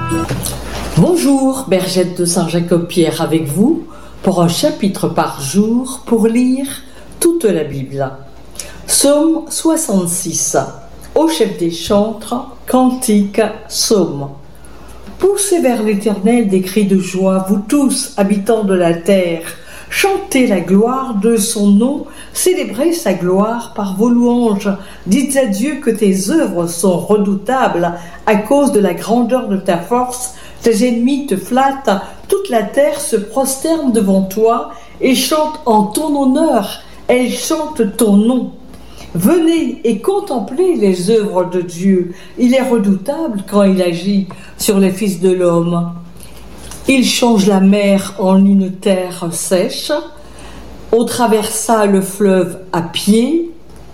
Bonjour, Bergette de Saint-Jacob-Pierre avec vous pour un chapitre par jour pour lire toute la Bible. Psaume 66. Au chef des chantres, cantique, psaume. Poussez vers l'Éternel des cris de joie, vous tous, habitants de la terre. Chantez la gloire de son nom, célébrez sa gloire par vos louanges. Dites à Dieu que tes œuvres sont redoutables à cause de la grandeur de ta force. Tes ennemis te flattent, toute la terre se prosterne devant toi et chante en ton honneur, elle chante ton nom. Venez et contemplez les œuvres de Dieu, il est redoutable quand il agit sur les fils de l'homme. Il change la mer en une terre sèche, on traversa le fleuve à pied,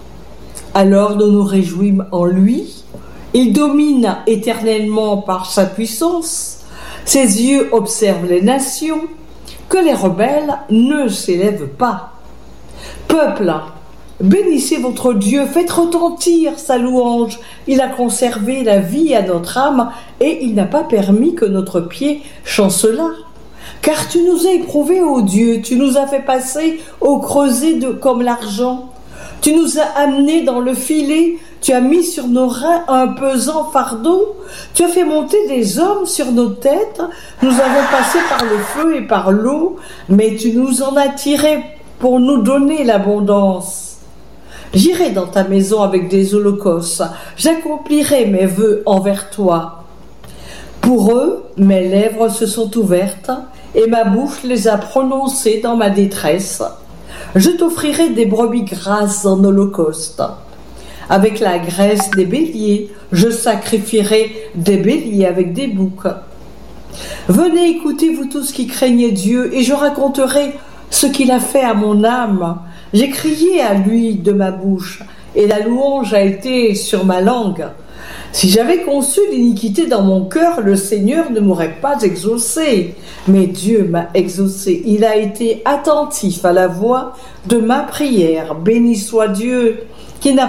alors nous nous réjouîmes en lui. Il domine éternellement par sa puissance, ses yeux observent les nations, que les rebelles ne s'élèvent pas. Peuple, bénissez votre Dieu, faites retentir sa louange. Il a conservé la vie à notre âme et il n'a pas permis que notre pied chancelât. Car tu nous as éprouvés, ô Dieu, tu nous as fait passer au creuset comme l'argent. Tu nous as amenés dans le filet, tu as mis sur nos reins un pesant fardeau, tu as fait monter des hommes sur nos têtes, nous avons passé par le feu et par l'eau, mais tu nous en as tirés pour nous donner l'abondance. J'irai dans ta maison avec des holocaustes, j'accomplirai mes vœux envers toi. Pour eux, mes lèvres se sont ouvertes et ma bouche les a prononcées dans ma détresse. Je t'offrirai des brebis grasses en holocauste. Avec la graisse des béliers, je sacrifierai des béliers avec des boucs. Venez écouter, vous tous qui craignez Dieu, et je raconterai ce qu'il a fait à mon âme. J'ai crié à lui de ma bouche, et la louange a été sur ma langue. Si j'avais conçu l'iniquité dans mon cœur, le Seigneur ne m'aurait pas exaucé. Mais Dieu m'a exaucé. Il a été attentif à la voix de ma prière. Béni soit Dieu qui n'a